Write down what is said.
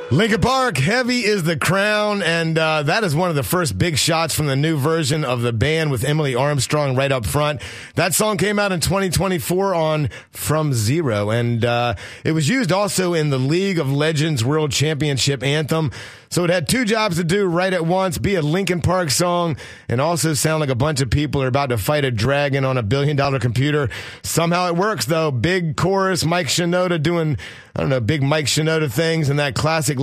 Linkin Park, Heavy is the Crown, and that is one of the first big shots from the new version of the band with Emily Armstrong right up front. That song came out in 2024 on From Zero, and it was used also in the League of Legends World Championship anthem. So it had two jobs to do right at once, be a Linkin Park song and also sound like a bunch of people are about to fight a dragon on a $1 billion computer. Somehow it works, though. Big chorus, Mike Shinoda doing, big Mike Shinoda things, and that classic